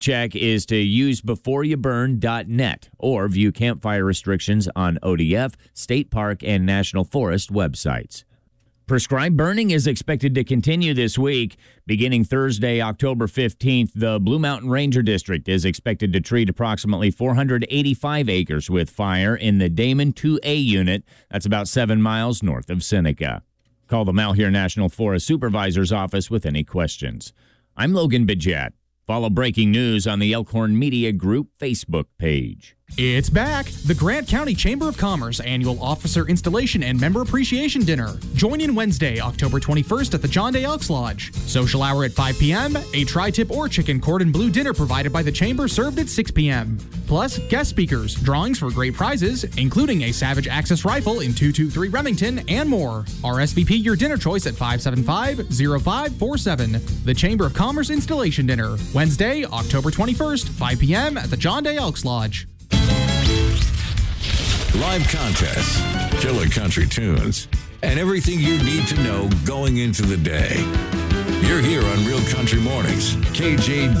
check is to usebeforeyouburn.net or view campfire restrictions on ODF, state park, and national forest websites. Prescribed burning is expected to continue this week. Beginning Thursday, October 15th, the Blue Mountain Ranger District is expected to treat approximately 485 acres with fire in the Damon 2A unit. That's about 7 miles north of Seneca. Call the Malheur National Forest Supervisor's office with any questions. I'm Logan Bidget. Follow breaking news on the Elkhorn Media Group Facebook page. It's back! The Grant County Chamber of Commerce Annual Officer Installation and Member Appreciation Dinner. Join in Wednesday, October 21st at the John Day Elks Lodge. Social hour at 5 p.m., a tri-tip or chicken cordon bleu dinner provided by the Chamber served at 6 p.m. Plus, guest speakers, drawings for great prizes, including a Savage Access rifle in 223 Remington, and more. RSVP your dinner choice at 575-0547. The Chamber of Commerce Installation Dinner. Wednesday, October 21st, 5 p.m. at the John Day Elks Lodge. Live contests, killer country tunes, and everything you need to know going into the day. You're here on Real Country Mornings, KJDZ.